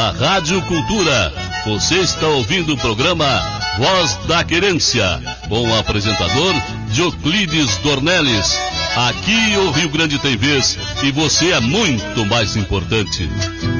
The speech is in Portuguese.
na Rádio Cultura. Você está ouvindo o programa Voz da Querência, com o apresentador Dioclides Dornelles. Aqui o Rio Grande tem vez e você é muito mais importante.